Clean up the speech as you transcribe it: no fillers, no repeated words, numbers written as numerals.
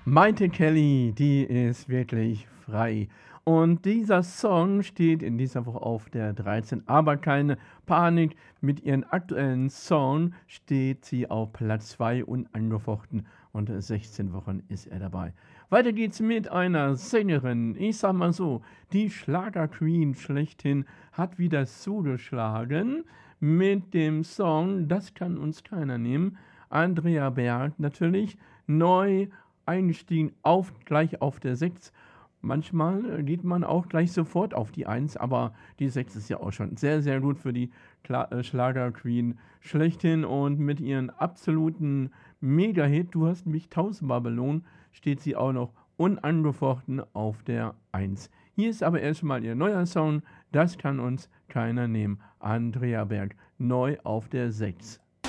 Maite Kelly, die ist wirklich frei. Und dieser Song steht in dieser Woche auf der 13. Aber keine Panik, mit ihrem aktuellen Song steht sie auf Platz 2 unangefochten und 16 Wochen ist er dabei. Weiter geht's mit einer Sängerin, ich sag mal so, die Schlager-Queen schlechthin hat wieder zugeschlagen mit dem Song Das kann uns keiner nehmen. Andrea Berg natürlich, neu eingestiegen, gleich auf der 6. Manchmal geht man auch gleich sofort auf die 1, aber die 6 ist ja auch schon sehr, sehr gut für die Schlager-Queen schlechthin und mit ihren absoluten Mega-Hit, Du hast mich tausendmal belohnt, steht sie auch noch unangefochten auf der 1. Hier ist aber erstmal ihr neuer Song, Das kann uns keiner nehmen. Andrea Berg, neu auf der 6.